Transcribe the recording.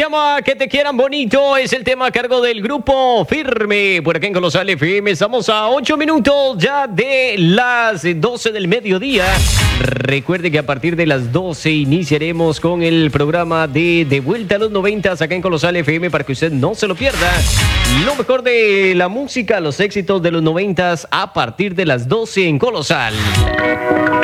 llama Que te quieran bonito. Es el tema a cargo del grupo Firme. Por acá en Colosal FM estamos a 8 minutos ya de las 12 del mediodía. Recuerde que a partir de las 12 iniciaremos con el programa de Vuelta a los 90 acá en Colosal FM para que usted no se lo pierda. Lo mejor de la música, los éxitos de los 90 a partir de las 12 en Colosal.